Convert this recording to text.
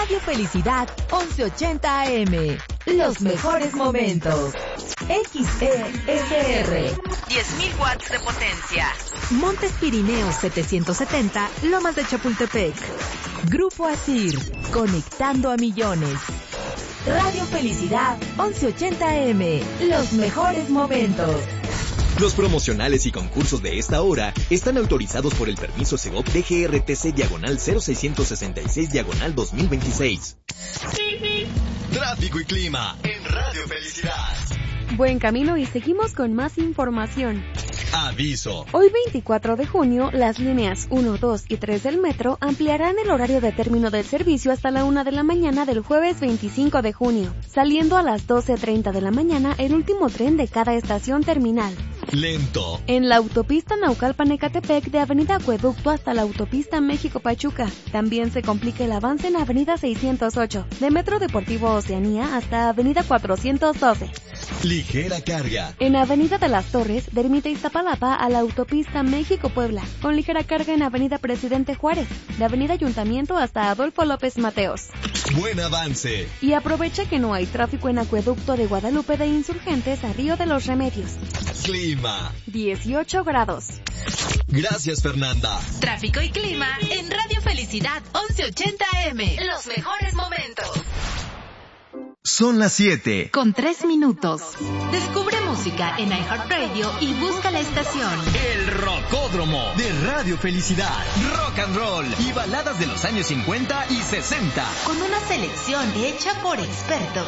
Radio Felicidad 1180 AM. Los mejores momentos. XESR. 10.000 watts de potencia. Montes Pirineos 770, Lomas de Chapultepec. Grupo Asir, conectando a millones. Radio Felicidad 1180 AM. Los mejores momentos. Los promocionales y concursos de esta hora están autorizados por el permiso Segov DGRTC/0666/2026. Tráfico y clima en Radio Felicidad. Buen camino y seguimos con más información. Aviso. Hoy 24 de junio, las líneas 1, 2 y 3 del metro ampliarán el horario de término del servicio hasta la 1 de la mañana del jueves 25 de junio, saliendo a las 12:30 de la mañana el último tren de cada estación terminal. Lento. En la autopista Naucalpan-Ecatepec de Avenida Acueducto hasta la autopista México-Pachuca. También se complica el avance en Avenida 608, de Metro Deportivo Oceanía hasta Avenida 412. Ligera carga. En Avenida de las Torres, de Ermita Iztapalapa a la autopista México-Puebla, con ligera carga en Avenida Presidente Juárez, de Avenida Ayuntamiento hasta Adolfo López Mateos. Buen avance. Y aprovecha que no hay tráfico en Acueducto de Guadalupe de Insurgentes a Río de los Remedios. Clima. 18 grados. Gracias, Fernanda. Tráfico y clima en Radio Felicidad 1180 AM. Los mejores momentos. Son las 7. Con 3 minutos. Descubre música en iHeartRadio y busca la estación. El Rocódromo de Radio Felicidad. Rock and roll y baladas de los años 50 y 60. Con una selección hecha por expertos.